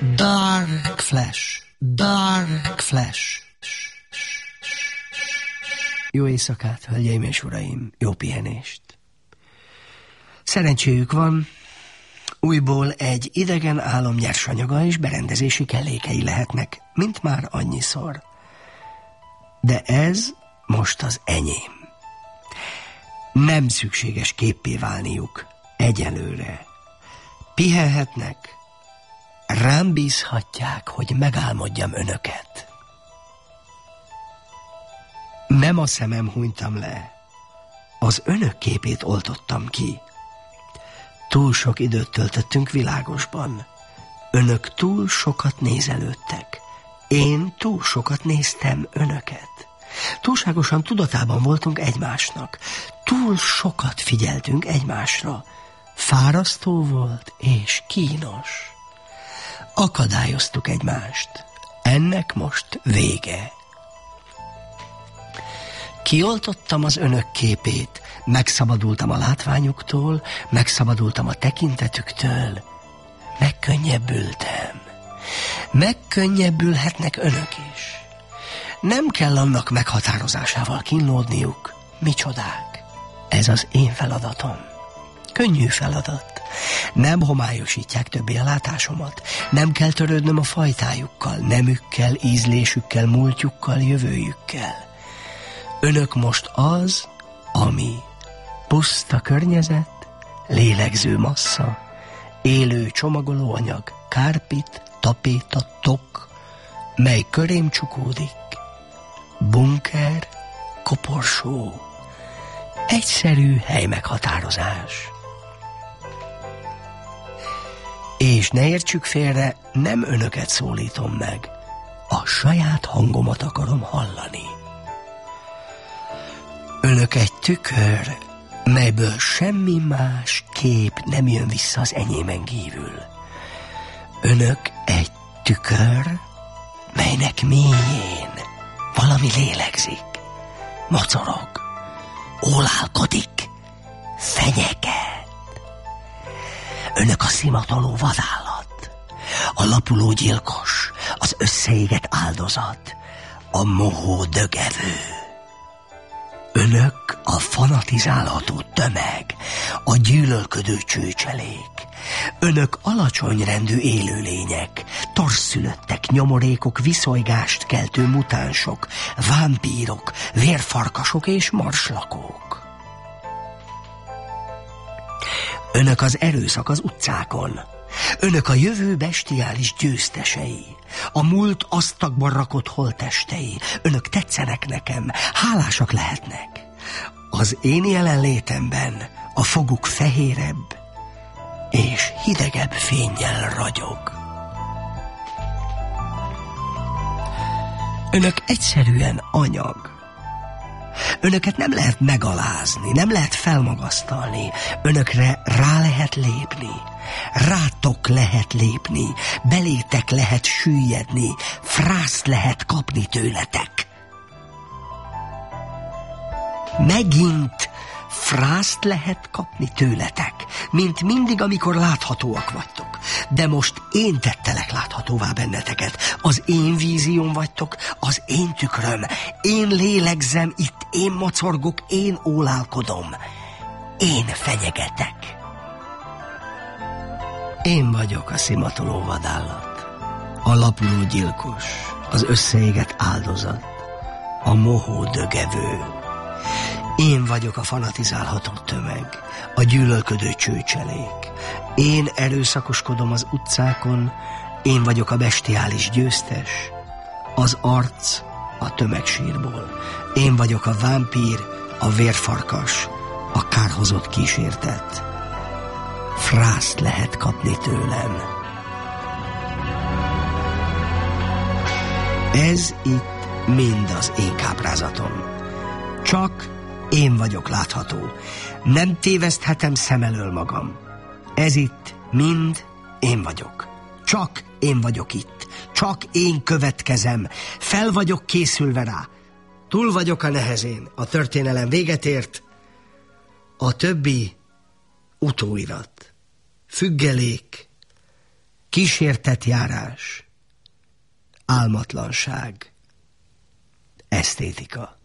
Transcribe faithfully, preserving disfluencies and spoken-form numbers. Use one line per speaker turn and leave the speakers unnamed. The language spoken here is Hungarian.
Dark Flash, Dark Flash. Jó éjszakát, hölgyeim és uraim, jó pihenést. Szerencséjük van, újból egy idegen álom nyersanyaga és berendezési kellékei lehetnek, mint már annyiszor. De ez most az enyém. Nem szükséges képpé válniuk egyelőre. Pihenhetnek, rám bízhatják, hogy megálmodjam önöket. Nem a szemem hunytam le, az önök képét oltottam ki. Túl sok időt töltöttünk világosban. Önök túl sokat nézelődtek. Én túl sokat néztem önöket. Túlságosan tudatában voltunk egymásnak. Túl sokat figyeltünk egymásra. Fárasztó volt és kínos. Akadályoztuk egymást. Ennek most vége. Kioltottam az önök képét, megszabadultam a látványuktól, megszabadultam a tekintetüktől, megkönnyebbültem. Megkönnyebbülhetnek önök is. Nem kell annak meghatározásával kínlódniuk. Micsodák? Ez az én feladatom. Könnyű feladat. Nem homályosítják többé a látásomat. Nem kell törődnöm a fajtájukkal, nemükkel, ízlésükkel, múltjukkal, jövőjükkel. Önök most az, ami puszta környezet, lélegző massza, élő csomagolóanyag, kárpit, tapéta, tok, mely körém csukódik, bunker, koporsó, egyszerű helymeghatározás. És ne értsük félre, nem önöket szólítom meg, a saját hangomat akarom hallani. Önök egy tükör, melyből semmi más kép nem jön vissza az enyémen kívül. Önök egy tükör, melynek mélyén valami lélegzik, mocorog, ólálkodik, fenyeget. Önök a szimatoló vadállat, a lapuló gyilkos, az összeégett áldozat, a mohó dögevő. Önök a fanatizálható tömeg, a gyűlölködő csőcselék. Önök alacsony rendű élőlények, torszszülöttek, nyomorékok, viszonygást keltő mutánsok, vámpírok, vérfarkasok és marslakók. Önök az erőszak az utcákon. Önök a jövő bestiális győztesei, a múlt asztakban rakott holttestei. Önök tetszenek nekem, hálásak lehetnek. Az én jelenlétemben a foguk fehérebb és hidegebb fénnyel ragyog. Önök egyszerűen anyag. Önöket nem lehet megalázni, nem lehet felmagasztalni. Önökre rá lehet lépni. Rátok lehet lépni, belétek lehet süllyedni, frászt lehet kapni tőletek. Megint frászt lehet kapni tőletek, mint mindig, amikor láthatóak vagytok. De most én tettelek láthatóvá benneteket. Az én vízióm vagytok, az én tükröm. Én lélegzem itt, én mocorgok, én ólálkodom. Én fenyegetek. Én vagyok a szimatoló vadállat, a lapuló gyilkos, az összeégett áldozat, a mohó dögevő. Én vagyok a fanatizálható tömeg, a gyűlölködő csőcselék. Én erőszakoskodom az utcákon, én vagyok a bestiális győztes, az arc a tömegsírból. Én vagyok a vámpír, a vérfarkas, a kárhozott kísértet. Frászt lehet kapni tőlem. Ez itt mind az én káprázatom. Csak én vagyok látható. Nem téveszthetem szem elől magam. Ez itt mind én vagyok. Csak én vagyok itt. Csak én következem. Fel vagyok készülve rá. Túl vagyok a nehezén. A történelem véget ért. A többi utóirat. Függelék. kísértetjárás, álmatlanság, esztétika.